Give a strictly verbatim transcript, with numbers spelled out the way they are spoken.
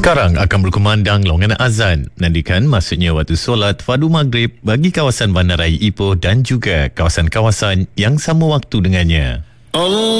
Sekarang akan berkumandang longan azan. Nantikan maksudnya waktu solat fardu maghrib bagi kawasan Bandaraya Ipoh dan juga kawasan-kawasan yang sama waktu dengannya. Allah